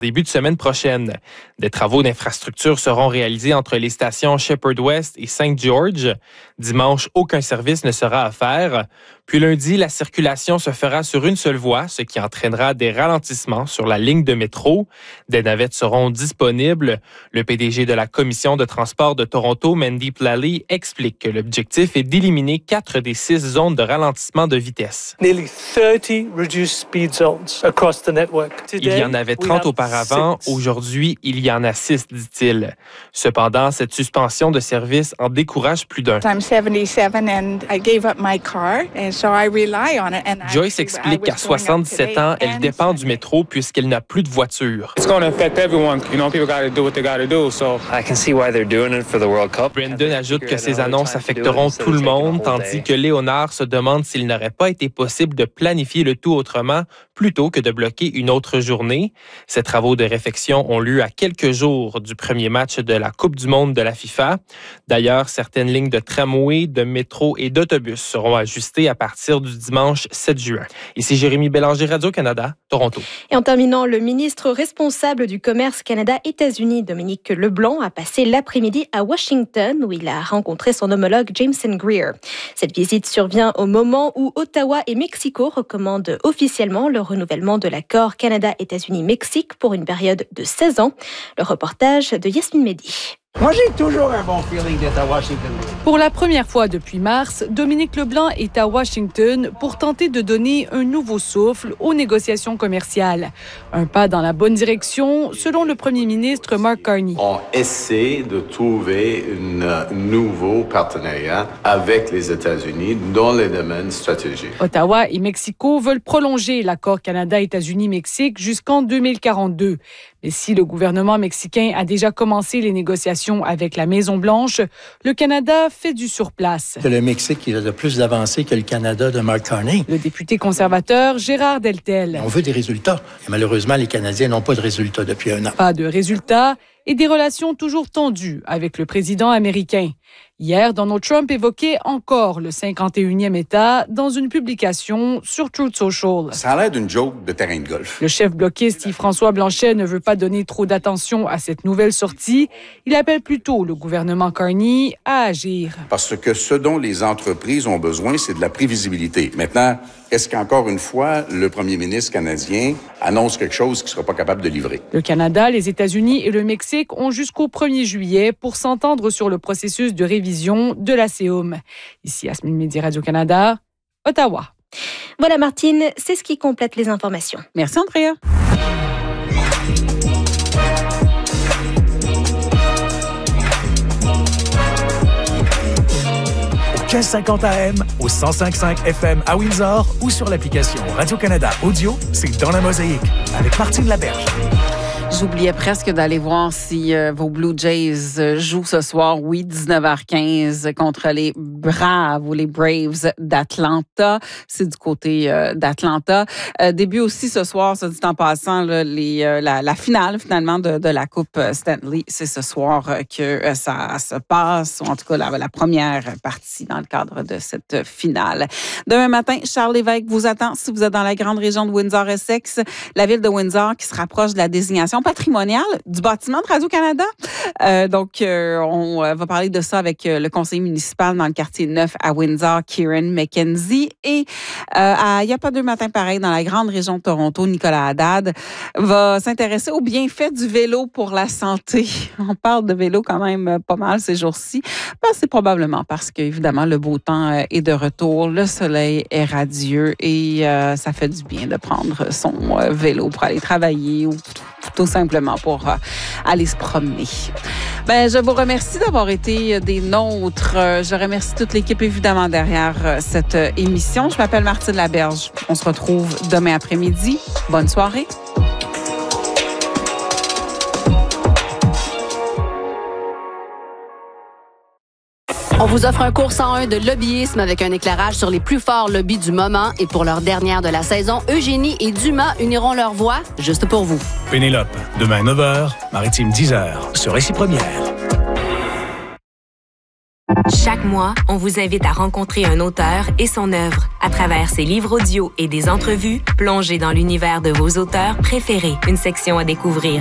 début de semaine prochaine. Des travaux d'infrastructure seront réalisés entre les stations Shepherd West et St. George. Dimanche, aucun service ne sera à faire. Puis lundi, la circulation se fera sur une seule voie, ce qui entraînera des ralentissements sur la ligne de métro. Des navettes seront disponibles. Le PDG de la Commission de transport de Toronto, Mandeep Lally, explique que l'objectif est d'éliminer 4 des 6 zones de ralentissement de vitesse. Nearly 30 reduced speed zones across the network. Il y en avait 30 auparavant. Aujourd'hui, il y en a 6, dit-il. Cependant, cette suspension de service en décourage plus d'un. I'm 77 and I gave up my car and so I rely on it. Joyce explique qu'à 77 ans, elle dépend du métro puisqu'elle n'a plus de voiture. It's going to affect everyone. You know, people got to do what they got to do. So I can see why they're doing it for the World Cup. Brandon ajoute que ces annonces affecteront tout le monde, tandis que Léonard se demande s'il n'aurait pas été possible de planifier le tout autrement plutôt que de bloquer une autre journée. Ces travaux de réfection ont lieu à quelques jours du premier match de la Coupe du monde de la FIFA. D'ailleurs, certaines lignes de tramway, de métro et d'autobus seront ajustées à partir du dimanche 7 juin. Ici Jérémy Bélanger, Radio-Canada, Toronto. Et en terminant, le ministre responsable du commerce Canada-États-Unis, Dominique Leblanc, a passé l'après-midi à Washington où il a rencontré son homologue Jameson Greer. Cette visite survient au moment où Ottawa et Mexico recommandent officiellement le renouvellement de l'accord Canada-États-Unis-Mexique pour une période de 16 ans. Le reportage de Yasmine Mehdi. Moi, j'ai toujours un bon feeling d'être à Washington. Pour la première fois depuis mars, Dominique Leblanc est à Washington pour tenter de donner un nouveau souffle aux négociations commerciales. Un pas dans la bonne direction, selon le premier ministre Mark Carney. On essaie de trouver un nouveau partenariat avec les États-Unis dans les domaines stratégiques. Ottawa et Mexico veulent prolonger l'accord Canada-États-Unis-Mexique jusqu'en 2042. Mais si le gouvernement mexicain a déjà commencé les négociations avec la Maison-Blanche, le Canada fait du surplace. Le Mexique, il a de plus d'avancées que le Canada de Mark Carney. Le député conservateur Gérard Deltel. On veut des résultats. Et malheureusement, les Canadiens n'ont pas de résultats depuis un an. Pas de résultats et des relations toujours tendues avec le président américain. Hier, Donald Trump évoquait encore le 51e État dans une publication sur Truth Social. Ça a l'air d'une joke de terrain de golf. Le chef bloquiste Yves-François Blanchet ne veut pas donner trop d'attention à cette nouvelle sortie. Il appelle plutôt le gouvernement Carney à agir. Parce que ce dont les entreprises ont besoin, c'est de la prévisibilité. Maintenant, est-ce qu'encore une fois, le premier ministre canadien annonce quelque chose qu'il ne sera pas capable de livrer? Le Canada, les États-Unis et le Mexique ont jusqu'au 1er juillet pour s'entendre sur le processus de révision de la CEUM. Ici, Yasmine Mehdi, Radio-Canada, Ottawa. Voilà, Martine, c'est ce qui complète les informations. Merci, Andrea. Au 1550 AM, au 105.5 FM à Windsor ou sur l'application Radio-Canada Audio, c'est Dans la Mosaïque avec Martine Laberge. J'oubliais presque d'aller voir si vos Blue Jays jouent ce soir. Oui, 19h15 contre les Braves ou les Braves d'Atlanta. C'est du côté d'Atlanta. Début aussi ce soir, ça dit en passant, là, la finale finalement de la Coupe Stanley. C'est ce soir que ça se passe, ou en tout cas la première partie dans le cadre de cette finale. Demain matin, Charles Lévesque vous attend si vous êtes dans la grande région de Windsor-Essex, la ville de Windsor qui se rapproche de la désignation patrimoniale du bâtiment de Radio-Canada. Donc, on va parler de ça avec le conseiller municipal dans le quartier 9 à Windsor, Kieran McKenzie. Et il n'y a pas deux matins pareils dans la grande région de Toronto, Nicolas Haddad va s'intéresser aux bienfaits du vélo pour la santé. On parle de vélo quand même pas mal ces jours-ci. Ben, c'est probablement parce que, évidemment, le beau temps est de retour, le soleil est radieux et ça fait du bien de prendre son vélo pour aller travailler ou tout simplement pour aller se promener. Ben, je vous remercie d'avoir été des nôtres. Je remercie toute l'équipe, évidemment, derrière cette émission. Je m'appelle Martine Laberge. On se retrouve demain après-midi. Bonne soirée. On vous offre un cours 101 de lobbyisme avec un éclairage sur les plus forts lobbies du moment. Et pour leur dernière de la saison, Eugénie et Dumas uniront leurs voix juste pour vous. Pénélope, demain 9h, Maritime 10h, sur Récit Première. Chaque Chaque mois, on vous invite à rencontrer un auteur et son œuvre. À travers ses livres audio et des entrevues, plongez dans l'univers de vos auteurs préférés. Une section à découvrir